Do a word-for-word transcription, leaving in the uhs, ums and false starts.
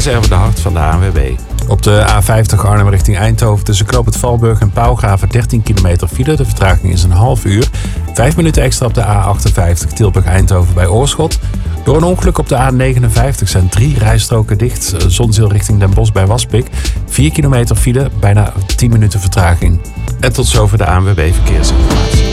is Erwin de Hart van de A N W B. Op de A vijftig Arnhem richting Eindhoven tussen Knoop het Valburg en Pauwgraven dertien kilometer file. De vertraging is een half uur. Vijf minuten extra op de A achtenvijftig Tilburg-Eindhoven bij Oorschot. Door een ongeluk op de A negenenvijftig zijn drie rijstroken dicht. Zonzeel richting Den Bosch bij Waspik. Vier kilometer file, bijna tien minuten vertraging. En tot zover de A N W B Verkeersinformatie.